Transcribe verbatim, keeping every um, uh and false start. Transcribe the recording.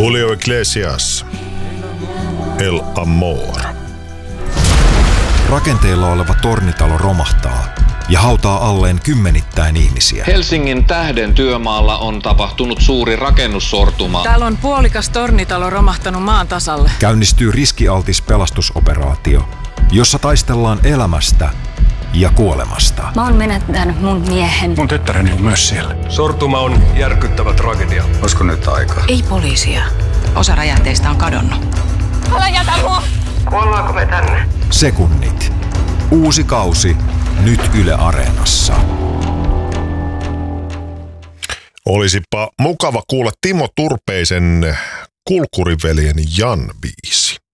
Julio Iglesias, El Amor. Rakenteilla oleva tornitalo romahtaa ja hautaa alleen kymmenittäin ihmisiä. Helsingin Tähden työmaalla on tapahtunut suuri rakennussortuma. Täällä on puolikas tornitalo romahtanut maan tasalle. Käynnistyy riskialtis pelastusoperaatio, jossa taistellaan elämästä ja kuolemasta. Mä oon menettänyt mun miehen. Mun tyttäreni on myös siellä. Sortuma on järkyttävä tragedia. Olisiko nyt aika? Ei poliisia. Osa räjähteistä on kadonnut. Älä jätä mua! Kuollaanko me tänne? Sekunnit. Uusi kausi nyt Yle Areenassa. Olisipa mukava kuulla Timo Turpeisen Kulkuriveljen Jan biisi.